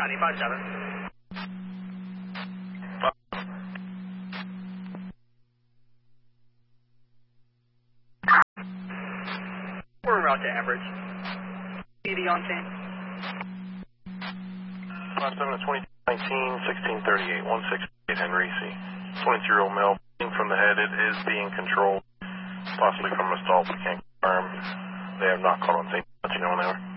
Scotty, 5-7. We're en route to Ambridge. ED on scene. 5-7 to 2019, 1638, 168 Henry C. 22-year-old male from the head. It is being controlled, possibly from a stall. We can't confirm. They have not called on scene. Let you know when they were.